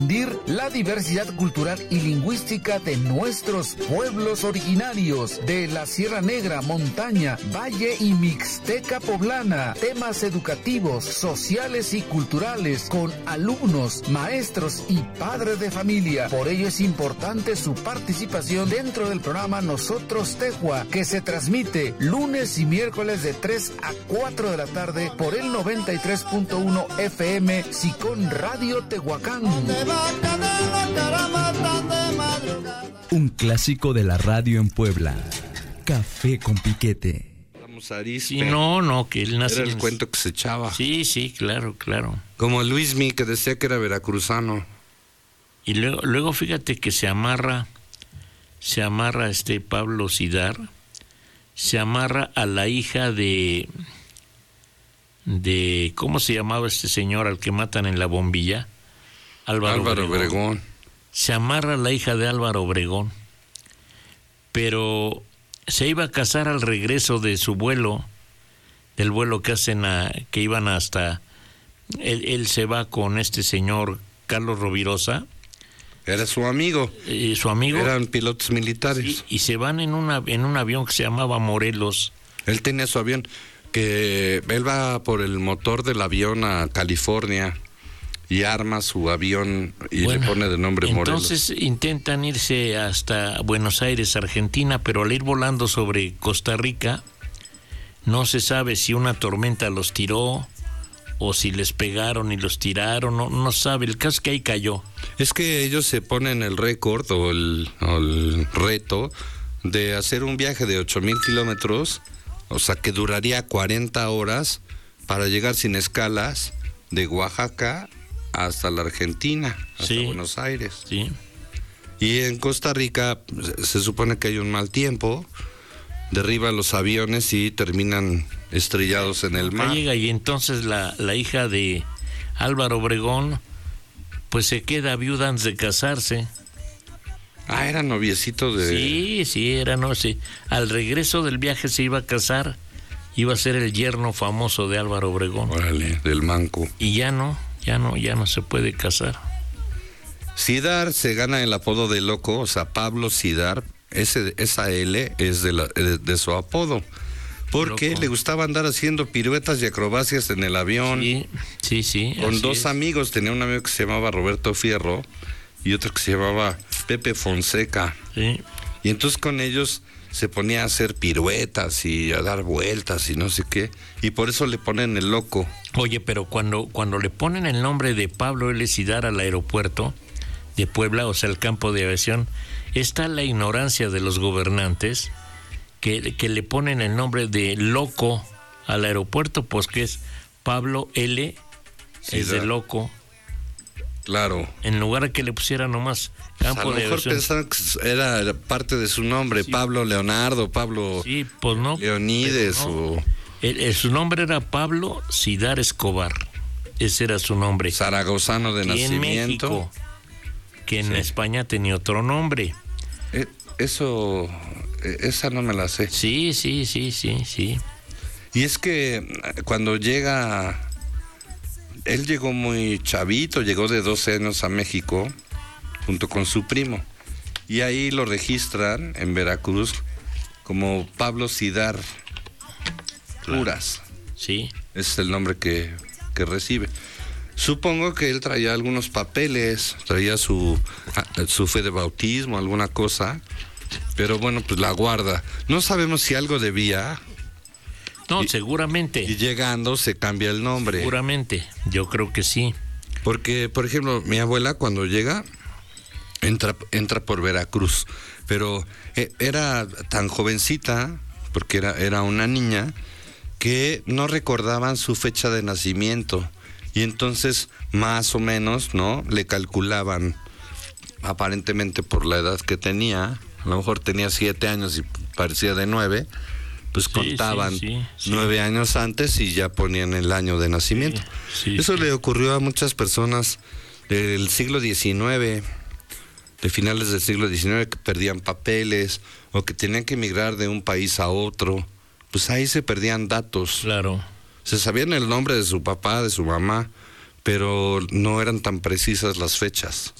La diversidad cultural y lingüística de nuestros pueblos originarios de la Sierra Negra, Montaña, Valle y Mixteca Poblana. Temas educativos, sociales y culturales con alumnos, maestros y padres de familia. Por ello es importante su participación dentro del programa Nosotros Tehua, que se transmite lunes y miércoles de 3 a 4 de la tarde por el 93.1 FM Sicón Radio Tehuacán. Un clásico de la radio en Puebla. Café con piquete. Y no, que él nació. Era el cuento que se echaba. Sí, claro. Como Luismi, que decía que era veracruzano. Y luego fíjate que se amarra Pablo Sidar, se amarra a la hija de ¿cómo se llamaba este señor al que matan en la bombilla? Álvaro Obregón. Se amarra a la hija de Álvaro Obregón, pero se iba a casar al regreso de su vuelo, del vuelo que hacen que iban hasta, él se va con este señor Carlos Rovirosa. Era su amigo. Su amigo. Eran pilotos militares. Sí, y se van en un avión que se llamaba Morelos. Él tenía su avión, que él va por el motor del avión a California y arma su avión y le pone de nombre Morelos. Entonces intentan irse hasta Buenos Aires, Argentina, pero al ir volando sobre Costa Rica, no se sabe si una tormenta los tiró o si les pegaron y los tiraron, no sabe, el caso es que ahí cayó. Es que ellos se ponen el récord o el reto de hacer un viaje de 8,000 kilómetros, o sea que duraría 40 horas para llegar sin escalas de Oaxaca hasta la Argentina, hasta Buenos Aires. Sí. Y en Costa Rica se supone que hay un mal tiempo, derriban los aviones y terminan estrellados en el mar. Llega y entonces la hija de Álvaro Obregón pues se queda viuda antes de casarse. Era noviecito de... Sí, era no sé. Al regreso del viaje se iba a casar, iba a ser el yerno famoso de Álvaro Obregón. Órale, del manco. Y ya no se puede casar. Sidar se gana el apodo de loco, o sea, Pablo Sidar, esa L es de su apodo, porque loco. Le gustaba andar haciendo piruetas y acrobacias en el avión. Sí. Con dos amigos, tenía un amigo que se llamaba Roberto Fierro y otro que se llamaba Pepe Fonseca. Sí. Y entonces con ellos se ponía a hacer piruetas y a dar vueltas y no sé qué, y por eso le ponen el loco. Oye, pero cuando le ponen el nombre de Pablo L. Sidar al aeropuerto de Puebla, o sea, el campo de aviación, está la ignorancia de los gobernantes que le ponen el nombre de loco al aeropuerto, pues que es Pablo L. Sidar. Es de loco. Claro. En lugar de que le pusiera nomás campo de aviación. A lo mejor pensaron que era parte de su nombre, sí. Pablo Leonardo, Pablo pues no, Leonides no. Su nombre era Pablo Sidar Escobar. Ese era su nombre. Zaragozano de nacimiento. En México, que en España tenía otro nombre. Esa no me la sé. Sí. Y es que cuando él llegó muy chavito, llegó de 12 años a México, junto con su primo. Y ahí lo registran en Veracruz como Pablo Sidar Uras. Sí. Ese es el nombre que recibe. Supongo que él traía algunos papeles, traía su fe de bautismo, alguna cosa, pero bueno, pues la guarda. No sabemos si algo debía. No, seguramente. Y llegando se cambia el nombre. Seguramente, yo creo que sí. Porque, por ejemplo, mi abuela cuando llega, entra por Veracruz, pero era tan jovencita, porque era una niña, que no recordaban su fecha de nacimiento. Y entonces, más o menos, ¿no? Le calculaban, aparentemente por la edad que tenía, a lo mejor tenía 7 años y parecía de 9, pues contaban 9 años antes y ya ponían el año de nacimiento. Eso le ocurrió a muchas personas del siglo XIX, de finales del siglo XIX, que perdían papeles o que tenían que emigrar de un país a otro. Pues ahí se perdían datos. Claro. Se sabían el nombre de su papá, de su mamá, pero no eran tan precisas las fechas.